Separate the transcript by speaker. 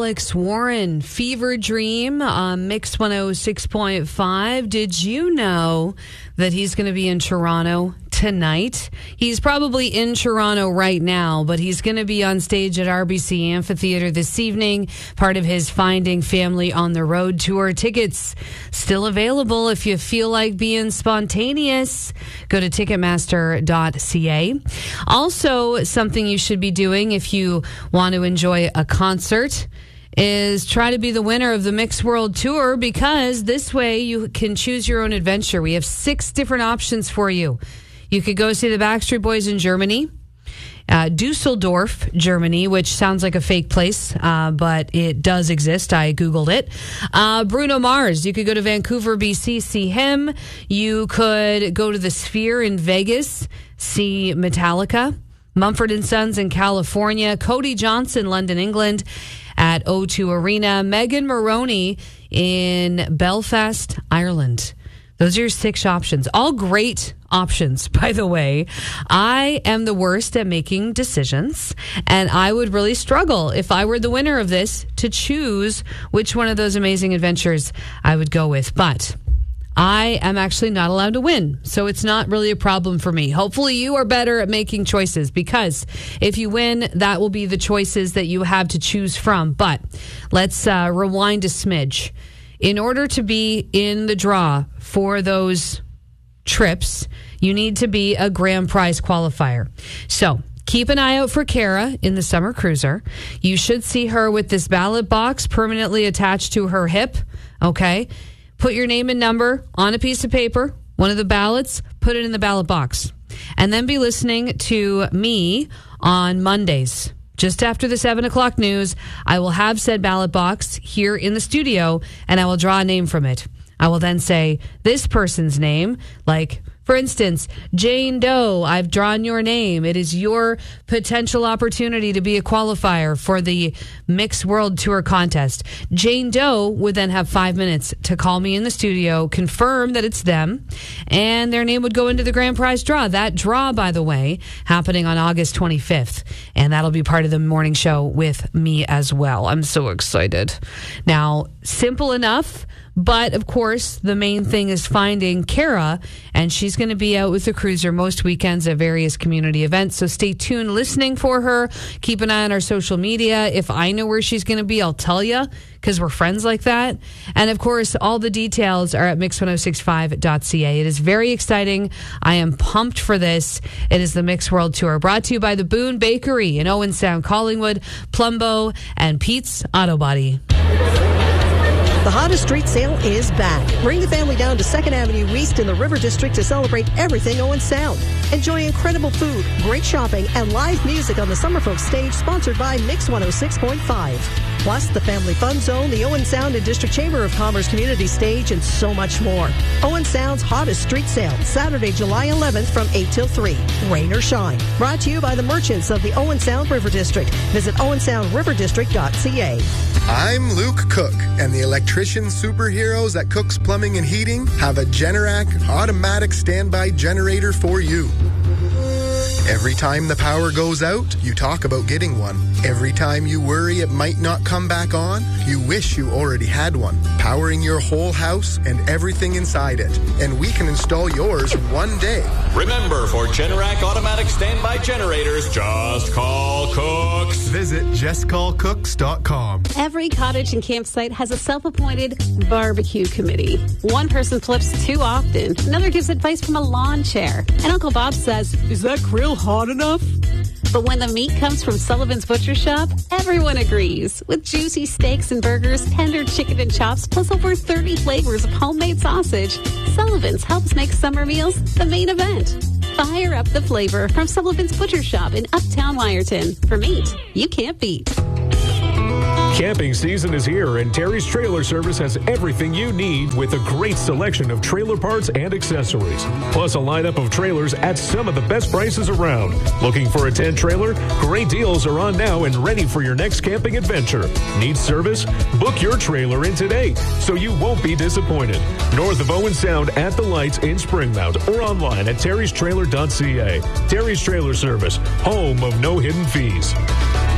Speaker 1: Alex Warren, Fever Dream on Mix 106.5. Did you know that he's going to be in Toronto tonight? He's probably in Toronto right now, but he's going to be on stage at RBC Amphitheater this evening, part of his Finding Family on the Road tour. Tickets still available if you feel like being spontaneous. Go to Ticketmaster.ca. Also, something you should be doing if you want to enjoy a concert is try to be the winner of the Mix World Tour, because this way you can choose your own adventure. We have 6 different options for you. You could go see the Backstreet Boys in Germany, Dusseldorf, Germany, which sounds like a fake place, but it does exist. I Googled it. Bruno Mars. You could go to Vancouver, BC, see him. You could go to the Sphere in Vegas, see Metallica. Mumford & Sons in California. Cody Johnson, London, England, at O2 Arena. Megan Moroney in Belfast, Ireland. Those are your 6 options. All great options, by the way. I am the worst at making decisions, and I would really struggle if I were the winner of this to choose which one of those amazing adventures I would go with. But I am actually not allowed to win, so it's not really a problem for me. Hopefully you are better at making choices, because if you win, that will be the choices that you have to choose from. But let's rewind a smidge. In order to be in the draw for those trips, you need to be a grand prize qualifier. So keep an eye out for Kara in the Summer Cruiser. You should see her with this ballot box permanently attached to her hip, okay? Put your name and number on a piece of paper, one of the ballots, put it in the ballot box. And then be listening to me on Mondays. Just after the 7 o'clock news, I will have said ballot box here in the studio, and I will draw a name from it. I will then say this person's name, like, for instance, Jane Doe, I've drawn your name. It is your potential opportunity to be a qualifier for the Mix World Tour contest. Jane Doe would then have 5 minutes to call me in the studio, confirm that it's them, and their name would go into the grand prize draw. That draw, by the way, happening on August 25th, and that'll be part of the morning show with me as well. I'm so excited. Now, simple enough. But, of course, the main thing is finding Kara, and she's going to be out with the cruiser most weekends at various community events. So stay tuned listening for her. Keep an eye on our social media. If I know where she's going to be, I'll tell you, because we're friends like that. And, of course, all the details are at mix1065.ca. It is very exciting. I am pumped for this. It is the Mix World Tour, brought to you by the Boone Bakery in Owen Sound, Collingwood, Plumbo, and Pete's Auto Body.
Speaker 2: The hottest street sale is back. Bring the family down to 2nd Avenue East in the River District to celebrate everything Owen Sound. Enjoy incredible food, great shopping, and live music on the Summerfolk stage, sponsored by Mix 106.5. Plus, the Family Fun Zone, the Owen Sound and District Chamber of Commerce Community Stage, and so much more. Owen Sound's hottest street sale, Saturday, July 11th from 8 till 3. Rain or shine. Brought to you by the merchants of the Owen Sound River District. Visit owensoundriverdistrict.ca.
Speaker 3: I'm Luke Cook, and the electrician superheroes at Cook's Plumbing and Heating have a Generac automatic standby generator for you. Every time the power goes out, you talk about getting one. Every time you worry it might not come back on, you wish you already had one, powering your whole house and everything inside it. And we can install yours one day.
Speaker 4: Remember, for Generac automatic standby generators, just call Cooks.
Speaker 3: Visit justcallcooks.com.
Speaker 5: Every cottage and campsite has a self-appointed barbecue committee. One person flips too often, another gives advice from a lawn chair, and Uncle Bob says, "Is that grill hot enough?" But when the meat comes from Sullivan's Butcher Shop, everyone agrees. With juicy steaks and burgers, tender chicken and chops, plus over 30 flavors of homemade sausage, Sullivan's helps make summer meals the main event. Fire up the flavor from Sullivan's Butcher Shop in Uptown Wyerton. For meat you can't beat.
Speaker 6: Camping season is here, and Terry's Trailer Service has everything you need with a great selection of trailer parts and accessories, plus a lineup of trailers at some of the best prices around. Looking for a tent trailer? Great deals are on now and ready for your next camping adventure. Need service? Book your trailer in today so you won't be disappointed. North of Owen Sound at the Lights in Springmount, or online at terrystrailer.ca. Terry's Trailer Service, home of no hidden fees.